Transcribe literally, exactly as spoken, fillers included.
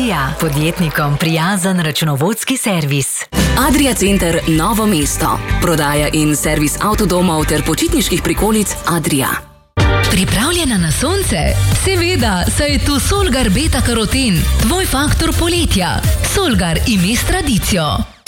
Adria, podjetnikom prijazen računovodski servis. Adria Center Novo mesto. Prodaja in servis avtodomov ter počitniških prikolic Adria. Pripravljena na sonce? Seveda, saj je tu Solgar beta karoten, tvoj faktor poletja. Solgar ime s tradicijo.